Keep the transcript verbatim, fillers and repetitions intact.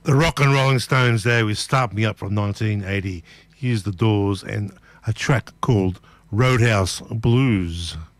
The Rock and Rolling Stones there with Start Me Up from nineteen eighty. Here's the Doors and a track called Roadhouse Blues.